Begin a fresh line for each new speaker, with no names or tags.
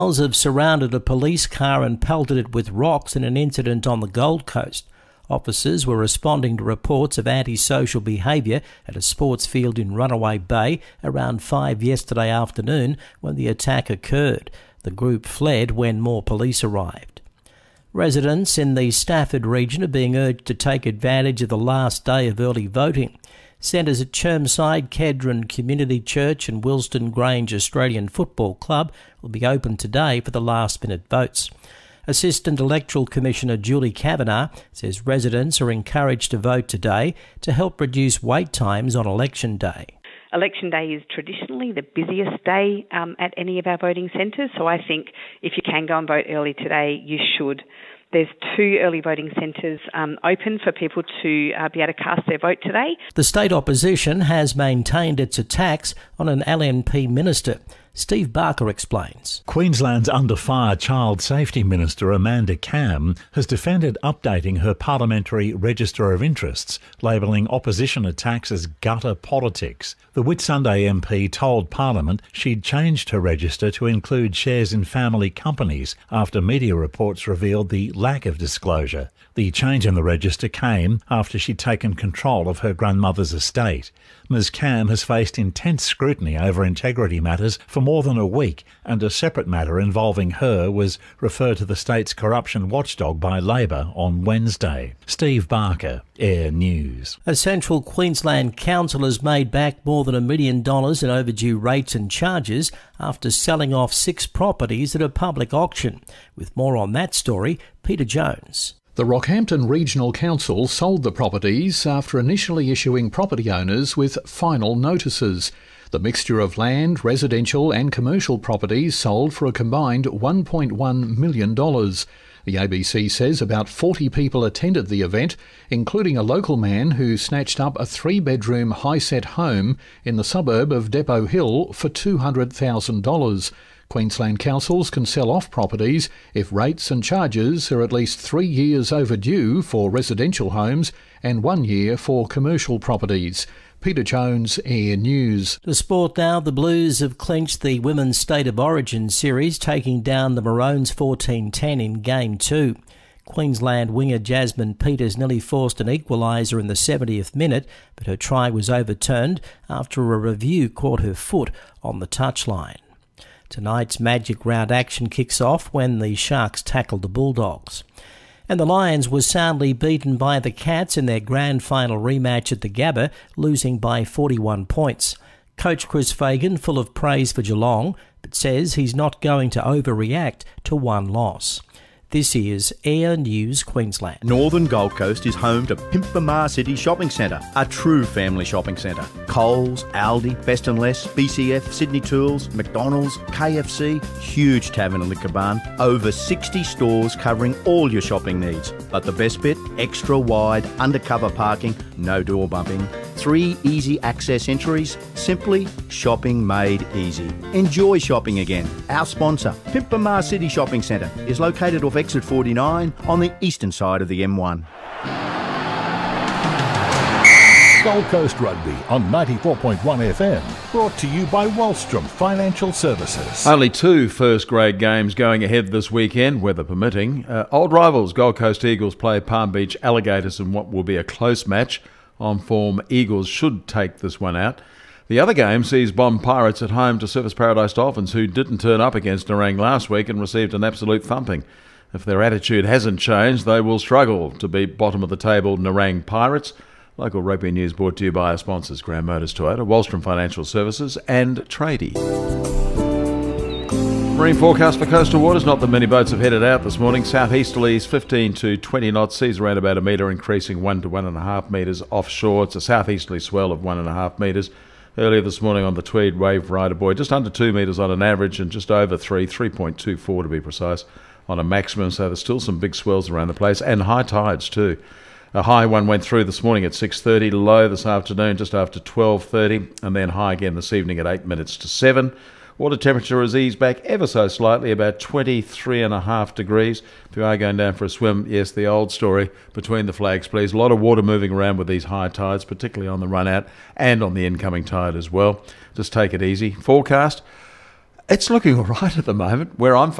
have surrounded a police car and pelted it with rocks in an incident on the Gold Coast. Officers were responding to reports of antisocial behaviour at a sports field in Runaway Bay around 5 yesterday afternoon when the attack occurred. The group fled when more police arrived. Residents in the Stafford region are being urged to take advantage of the last day of early voting. Centres at Chermside, Kedron Community Church and Wilston Grange Australian Football Club will be open today for the last-minute votes. Assistant Electoral Commissioner Julie Kavanagh says residents are encouraged to vote today to help reduce wait times on election day.
Election day is traditionally the busiest day at any of our voting centres, so I think if you can go and vote early today, you should. There's 2 early voting centres open for people to be able to cast their vote today.
The state opposition has maintained its attacks on an LNP minister. Steve Barker explains.
Queensland's under-fire Child Safety Minister Amanda Cam has defended updating her parliamentary register of interests, labelling opposition attacks as gutter politics. The Whitsunday MP told Parliament she'd changed her register to include shares in family companies after media reports revealed the lack of disclosure. The change in the register came after she'd taken control of her grandmother's estate. Ms Cam has faced intense scrutiny over integrity matters for more than a week, and a separate matter involving her was referred to the state's corruption watchdog by Labor on Wednesday. Steve Barker, Air News.
A Central Queensland council has made back more than $1 million in overdue rates and charges after selling off 6 properties at a public auction. With more on that story, Peter Jones.
The Rockhampton Regional Council sold the properties after initially issuing property owners with final notices. The mixture of land, residential and commercial properties sold for a combined $1.1 million. The ABC says about 40 people attended the event, including a local man who snatched up a 3-bedroom high-set home in the suburb of Depot Hill for $200,000. Queensland councils can sell off properties if rates and charges are at least 3 years overdue for residential homes and 1 year for commercial properties. Peter Jones, Air News.
The sport now, the Blues have clinched the Women's State of Origin series, taking down the Maroons 14-10 in Game 2. Queensland winger Jasmine Peters nearly forced an equaliser in the 70th minute, but her try was overturned after a review caught her foot on the touchline. Tonight's Magic Round action kicks off when the Sharks tackle the Bulldogs. And the Lions were soundly beaten by the Cats in their grand final rematch at the Gabba, losing by 41 points. Coach Chris Fagan full of praise for Geelong, but says he's not going to overreact to one loss. This is Air News Queensland.
Northern Gold Coast is home to Pimpamar City Shopping Centre, a true family shopping centre. Coles, Aldi, Best & Less, BCF, Sydney Tools, McDonald's, KFC, huge tavern and liquor barn, over 60 stores covering all your shopping needs. But the best bit, extra wide, undercover parking, no door bumping, 3 easy access entries, simply shopping made easy. Enjoy shopping again. Our sponsor, Pimpamar City Shopping Centre, is located off Exit 49 on the eastern side of the M1.
Gold Coast Rugby on 94.1 FM, brought to you by Wallstrom Financial Services.
Only 2 first-grade games going ahead this weekend, weather permitting. Old rivals Gold Coast Eagles play Palm Beach Alligators in what will be a close match. On form, Eagles should take this one out. The other game sees Bomb Pirates at home to Surfers Paradise Dolphins, who didn't turn up against Nerang last week and received an absolute thumping. If their attitude hasn't changed, they will struggle to beat bottom-of-the-table Nerang Pirates. Local rugby news brought to you by our sponsors, Graham Motors Toyota, Wallstrom Financial Services and Tradie. Marine forecast for coastal waters. Not that many boats have headed out this morning. Southeasterlies 15 to 20 knots, seas around about a metre, increasing 1 to 1.5 metres offshore. It's a southeasterly swell of 1.5 metres. Earlier this morning on the Tweed, wave rider buoy just under 2 metres on an average and just over 3.24 to be precise, on a maximum. So there's still some big swells around the place and high tides too. A high one went through this morning at 6:30, low this afternoon just after 12:30, and then high again this evening at 8 minutes to 7. Water temperature has eased back ever so slightly, about 23.5 degrees. If you are going down for a swim, yes, the old story, between the flags, please. A lot of water moving around with these high tides, particularly on the run out and on the incoming tide as well. Just take it easy. Forecast. It's looking all right at the moment. Where I'm